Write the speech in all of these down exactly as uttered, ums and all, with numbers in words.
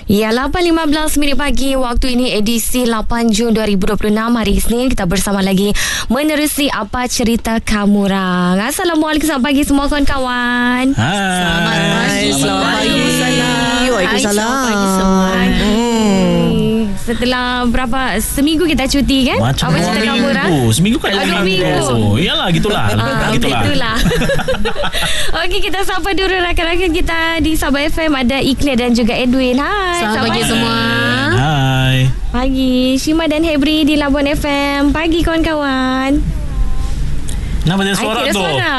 Ya, lapan lima belas minit pagi waktu ini, edisi lapan Jun dua ribu dua puluh enam, hari Isnin. Kita bersama lagi menerusi Apa Cerita Kamu Rang. Assalamualaikum, selamat pagi semua kawan-kawan. Hai. Selamat pagi. Selamat pagi. Waalaikumsalam. Hai, selamat pagi semua. Hmm. Setelah berapa seminggu kita cuti kan? Macam Apa dua Cerita Kamu Rang? minggu. Seminggu kan Ah, dua dua minggu. minggu. Oh, iyalah gitulah. Ah, gitulah. Itulah. Okey, kita sapa dulu rakan-rakan kita di Sabah F M. Ada Ikhlas dan juga Edwin. Hai. Selamat pagi semua. Hai. Pagi. Shima dan Hebri di Labuan F M. Pagi kawan-kawan. Kenapa dia suara Ay, tu? suara.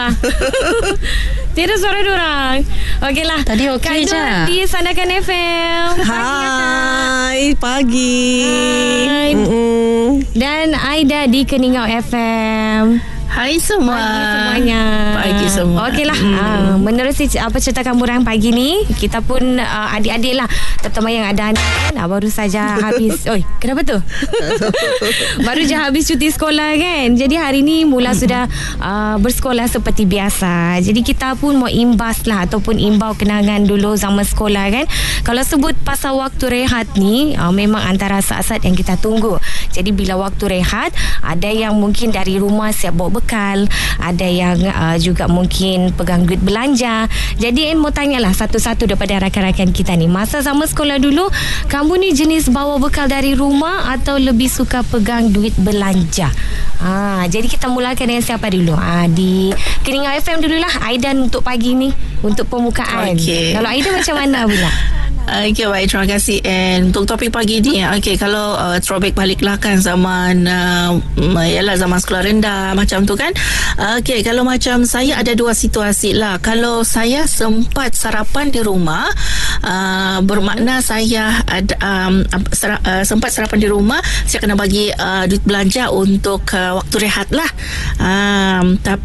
Tidak suara diorang. Okeylah. Tadi okey je. Di Sandakan F M. Hai, pagi. Hai. Mm-mm. Dan Aida di Keningau F M. Hai semua. Pagi semuanya. Pagi semua. Okeylah. Hmm. Uh, menerusi Apa Cerita Kamu Rang pagi ni, kita pun uh, adik-adik lah, terutama yang ada anak kan, uh, baru saja habis. Oi, kenapa tu? Baru je habis cuti sekolah kan. Jadi hari ni mula sudah uh, bersekolah seperti biasa. Jadi kita pun mau imbas lah, ataupun imbau kenangan dulu zaman sekolah kan. Kalau sebut pasal waktu rehat ni, uh, memang antara saat-saat yang kita tunggu. Jadi bila waktu rehat, ada yang mungkin dari rumah siap bawa bekal, ada yang uh, juga mungkin pegang duit belanja. Jadi En mau tanyalah satu-satu daripada rakan-rakan kita ni, masa zaman sekolah dulu, kamu ni jenis bawa bekal dari rumah atau lebih suka pegang duit belanja? Ha, jadi kita mulakan dengan siapa dulu? Ha, di Keningau F M dululah, Aidan untuk pagi ni, untuk pembukaan. Okey. Kalau Aidan macam mana pula? Okey, baik, terima kasih. And untuk topik pagi ni, okey, kalau uh, throwback baliklah kan zaman uh, yalah zaman sekolah rendah macam tu kan. Okey, kalau macam saya ada dua situasi lah. Kalau saya sempat sarapan di rumah, uh, bermakna saya ada um, sera, uh, sempat sarapan di rumah, saya kena bagi uh, duit belanja untuk uh, waktu rehat lah. Um, tapi